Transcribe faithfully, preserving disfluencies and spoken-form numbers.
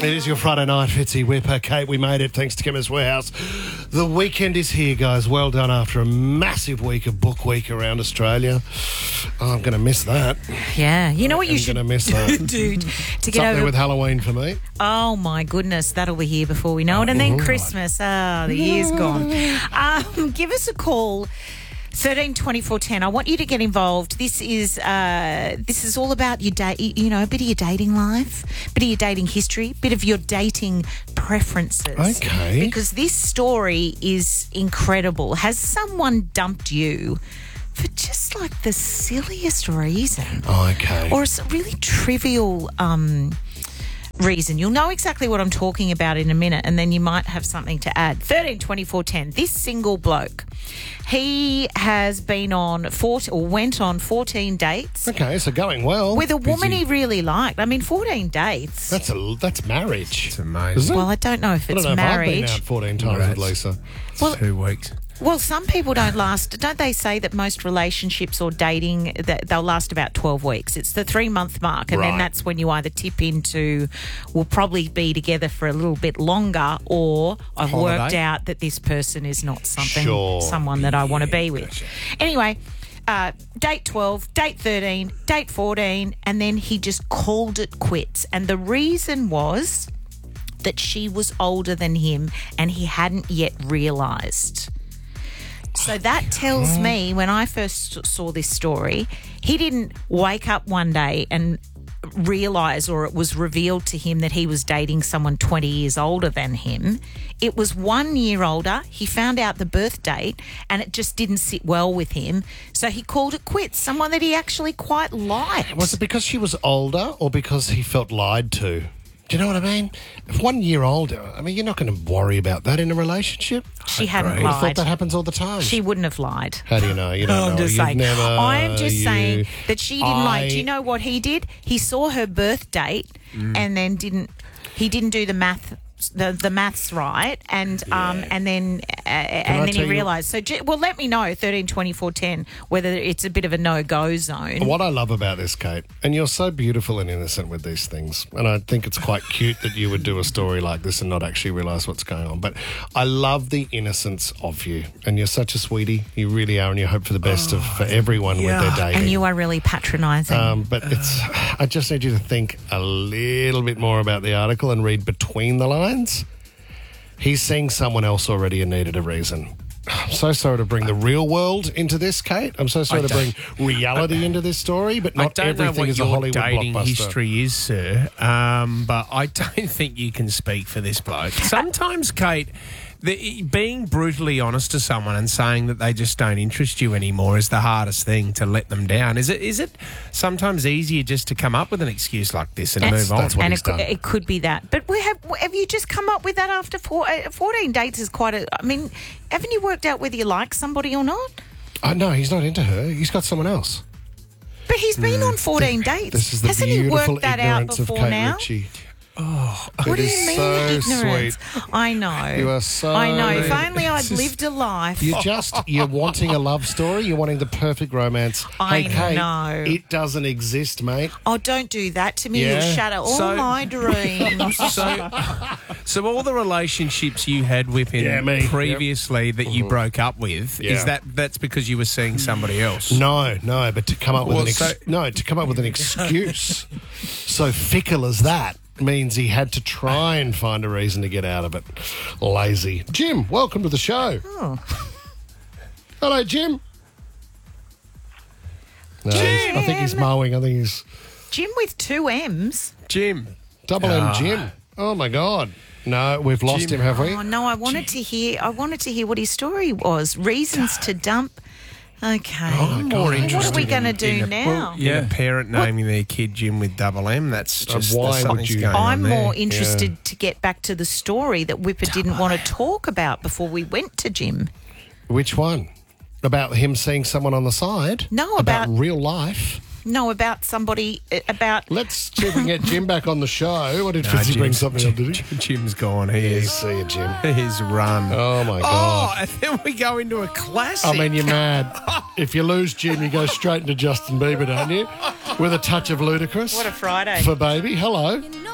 It is your Friday night, Fitzy Whipper. Kate, we made it thanks to Chemist Warehouse. The weekend is here, guys. Well done after a massive week of book week around Australia. Oh, I'm going to miss that. Yeah. You know what you I'm should going to miss that. do to It's get up over... there with Halloween for me. Oh, my goodness. That'll be here before we know it. And then Christmas. Ah, the year's gone. Um, give us a call. thirteen twenty-four ten. I want you to get involved. This is uh, this is all about your date. You know, a bit of your dating life, a bit of your dating history, a bit of your dating preferences. Okay. Because this story is incredible. Has someone dumped you for just like the silliest reason? Okay. Or it's a really trivial um, reason. You'll know exactly what I'm talking about in a minute, and then you might have something to add. thirteen twenty-four ten. This single bloke, he has been on four or went on fourteen dates. Okay, so going well. With a woman Busy. he really liked. I mean, fourteen dates. That's a that's marriage. It's amazing. Isn't it? Well, I don't know if I it's don't know marriage. if I've been out fourteen times Right. with Lisa. Well- Two weeks. Well, some people don't last. Don't they say that most relationships or dating, that they'll last about twelve weeks? It's the three-month mark, and Right. then that's when you either tip into, we'll probably be together for a little bit longer, or I've Holiday. worked out that this person is not something, Sure. someone that I want to be with. gotcha. Anyway, uh, date twelve, date thirteen, date fourteen, and then he just called it quits. And the reason was that she was older than him and he hadn't yet realised. So that tells me, when I first saw this story, he didn't wake up one day and realise, or it was revealed to him, that he was dating someone twenty years older than him. It was one year older. He found out the birth date and it just didn't sit well with him. So he called it quits, someone that he actually quite liked. Was it because she was older or because he felt lied to? Do you know what I mean? If one year older, I mean, you're not going to worry about that in a relationship. She hadn't I thought lied. that happens all the time. She wouldn't have lied. How do you know? You don't I'm know. just You've saying. Never, I'm just you- saying that she didn't I- like. Do you know what he did? He saw her birth date and then didn't. He didn't do the math. The the maths right, and um and then uh, I and then tell he you- realised. So j- well, let me know thirteen twenty-four ten whether it's a bit of a no go zone. What I love about this, Kate, and you're so beautiful and innocent with these things, and I think it's quite cute that you would do a story like this and not actually realise what's going on. But I love the innocence of you, and you're such a sweetie. You really are, and you hope for the best of for everyone with their dating. And you are really patronising. Um, but it's. I just need you to think a little bit more about the article and read between the lines. He's seeing someone else already and needed a reason. I'm so sorry to bring the real world into this, Kate. I'm so sorry I to bring reality into this story, but I not don't know everything what is a your Hollywood dating blockbuster. history is, sir, um, but I don't think you can speak for this bloke. Sometimes, Kate, the, being brutally honest to someone and saying that they just don't interest you anymore is the hardest thing to let them down. Is it? Is it sometimes easier just to come up with an excuse like this and That's- move on? that's what and he's it, could- done. it could be that. But we have have you just come up with that after four, uh, fourteen dates? Is quite a. I mean, haven't you worked out whether you like somebody or not? Oh, no, he's not into her. He's got someone else. But he's been on fourteen dates. This is the Hasn't he beautiful worked that out ignorance of before Kate now? Ritchie. What It do is you mean, so ignorance? sweet. I know. You are so- I know. If It's only I'd just- lived a life. You're just, you're wanting a love story. You're wanting the perfect romance. I hey, Kate, know. it doesn't exist, mate. Oh, don't do that to me. Yeah. You'll shatter all So- my dreams. So, so all the relationships you had with him Yeah, me. previously that you broke up with, Yeah. is that that's because you were seeing somebody else? No, no, but to come up with Well, an ex- so- no, to come up with an excuse so fickle as that means he had to try and find a reason to get out of it. Lazy. Jim, welcome to the show. Oh. Hello, Jim. No, he's- I think he's Jim. mowing. I think he's Jim with two M's. Jim. double M Ah. Jim. Oh my God. No, we've lost Jim. him, have we? Oh no, I wanted to hear. I wanted to hear what his story was. Reasons to dump. Okay. I'm more what interested are we going to in- do in a- now? Well, yeah, a parent naming their kid Jim with double M. That's Uh, just why there's would something's you- going on I'm there. more interested to get back to the story that Whipper didn't want to talk about before we went to Jim. Which one? About him seeing someone on the side? No, about- real life. No, about somebody, uh, about... Let's see if we can get Jim back on the show. What did No, Fitzy bring Jim's- something up, did he? Jim's gone. He is. See you, Jim. He's run. Oh, my Oh, God. and then we go into a classic. I mean, you're mad. If you lose Jim, you go straight into Justin Bieber, don't you? With a touch of ludicrous. What a Friday. For baby. Hello.